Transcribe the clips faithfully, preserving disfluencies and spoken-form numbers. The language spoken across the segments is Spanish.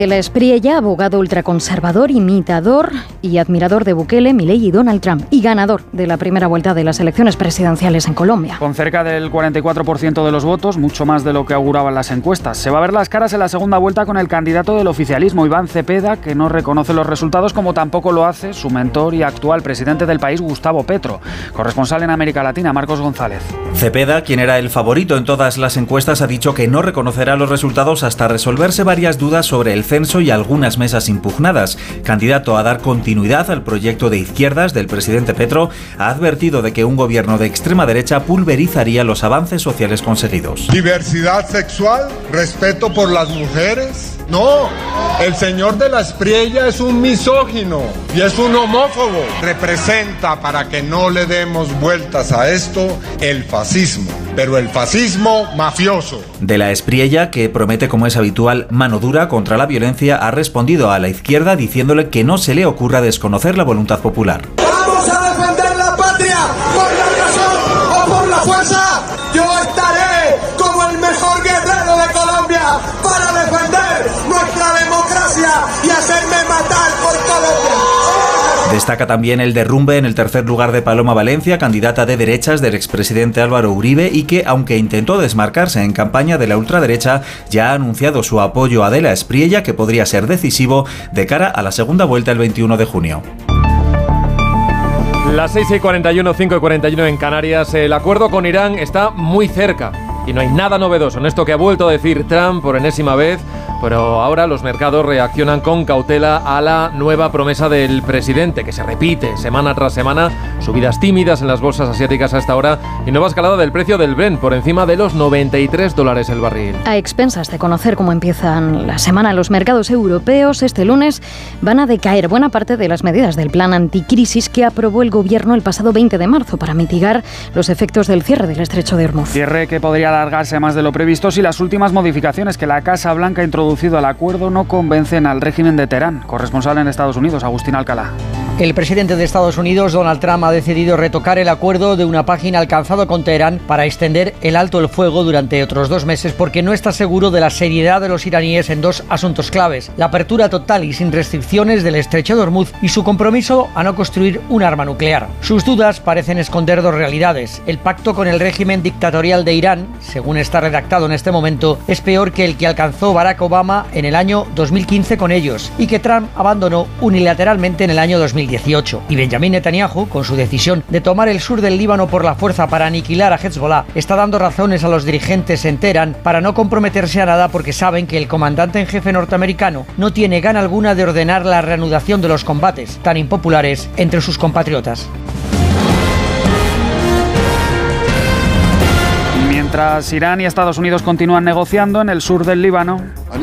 El Espriella, abogado ultraconservador, imitador y admirador de Bukele, Milei y Donald Trump, y ganador de la primera vuelta de las elecciones presidenciales en Colombia. Con cerca del cuarenta y cuatro por ciento de los votos, mucho más de lo que auguraban las encuestas. Se va a ver las caras en la segunda vuelta con el candidato del oficialismo, Iván Cepeda, que no reconoce los resultados, como tampoco lo hace su mentor y actual presidente del país, Gustavo Petro. Corresponsal en América Latina, Marcos González. Cepeda, quien era el favorito en todas las encuestas, ha dicho que no reconocerá los resultados hasta resolverse varias dudas sobre el censo y algunas mesas impugnadas. Candidato a dar continuidad al proyecto de izquierdas del presidente Petro, ha advertido de que un gobierno de extrema derecha pulverizaría los avances sociales conseguidos. Diversidad sexual, respeto por las mujeres. No, el señor de la Espriella es un misógino y es un homófobo. Representa, para que no le demos vueltas a esto, el fascismo, pero el fascismo mafioso. De la Espriella, que promete, como es habitual, mano dura contra la violencia, ha respondido a la izquierda diciéndole que no se le ocurra desconocer la voluntad popular. ¡Vamos a defender la patria por la razón o por la fuerza! Yo estaré como el mejor guerrero de Colombia para defender nuestra democracia y hacerme matar por Colombia. Destaca también el derrumbe en el tercer lugar de Paloma Valencia, candidata de derechas del expresidente Álvaro Uribe, y que, aunque intentó desmarcarse en campaña de la ultraderecha, ya ha anunciado su apoyo a de la Espriella, que podría ser decisivo de cara a la segunda vuelta el veintiuno de junio. Las seis y cuarenta y uno, cinco y cuarenta y uno en Canarias. El acuerdo con Irán está muy cerca y no hay nada novedoso en esto que ha vuelto a decir Trump por enésima vez, pero ahora los mercados reaccionan con cautela a la nueva promesa del presidente, que se repite semana tras semana, subidas tímidas en las bolsas asiáticas a esta hora y nueva escalada del precio del Brent por encima de los noventa y tres dólares el barril. A expensas de conocer cómo empiezan la semana, los mercados europeos este lunes van a decaer buena parte de las medidas del plan anticrisis que aprobó el gobierno el pasado veinte de marzo para mitigar los efectos del cierre del estrecho de Hormuz. Cierre que podría alargarse más de lo previsto si las últimas modificaciones que la Casa Blanca ha introducido al acuerdo no convencen al régimen de Teherán. Corresponsal en Estados Unidos, Agustín Alcalá. El presidente de Estados Unidos, Donald Trump, ha decidido retocar el acuerdo de una página alcanzado con Teherán para extender el alto el fuego durante otros dos meses porque no está seguro de la seriedad de los iraníes en dos asuntos claves: la apertura total y sin restricciones del estrecho de Hormuz y su compromiso a no construir un arma nuclear. Sus dudas parecen esconder dos realidades. El pacto con el régimen dictatorial de Irán, según está redactado en este momento, es peor que el que alcanzó Barack Obama en el año dos mil quince con ellos y que Trump abandonó unilateralmente en el año dos mil dieciocho. Y Benjamin Netanyahu, con su decisión de tomar el sur del Líbano por la fuerza para aniquilar a Hezbollah, está dando razones a los dirigentes en Teherán para no comprometerse a nada porque saben que el comandante en jefe norteamericano no tiene gana alguna de ordenar la reanudación de los combates tan impopulares entre sus compatriotas. Mientras Irán y Estados Unidos continúan negociando en el sur del Líbano,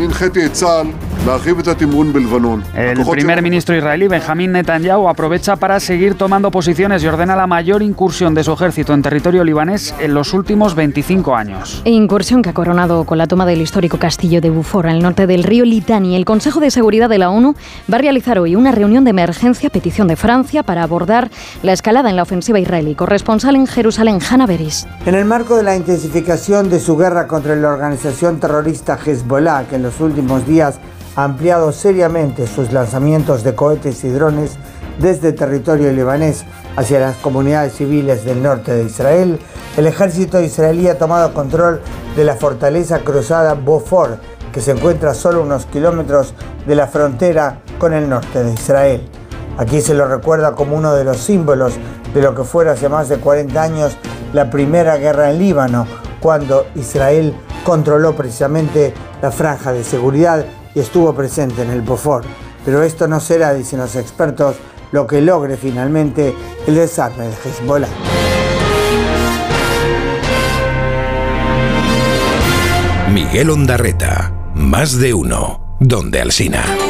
el primer ministro israelí Benjamin Netanyahu aprovecha para seguir tomando posiciones y ordena la mayor incursión de su ejército en territorio libanés en los últimos veinticinco años. Incursión que ha coronado con la toma del histórico castillo de Bufora, al norte del río Litani. El Consejo de Seguridad de la ONU va a realizar hoy una reunión de emergencia a petición de Francia para abordar la escalada en la ofensiva israelí. Corresponsal en Jerusalén, Hanna Beris. En el marco de la intensificación de su guerra contra la organización terrorista Hezbollah, que en los últimos días ha ampliado seriamente sus lanzamientos de cohetes y drones desde territorio libanés hacia las comunidades civiles del norte de Israel, el ejército israelí ha tomado control de la fortaleza cruzada Beaufort, que se encuentra a solo unos kilómetros de la frontera con el norte de Israel. Aquí se lo recuerda como uno de los símbolos de lo que fuera hace más de cuarenta años la primera guerra en Líbano, cuando Israel controló precisamente la franja de seguridad y estuvo presente en el Beaufort. Pero esto no será, dicen los expertos, lo que logre finalmente el desarme de Hezbollah. Miguel Ondarreta, más de uno, donde Alsina.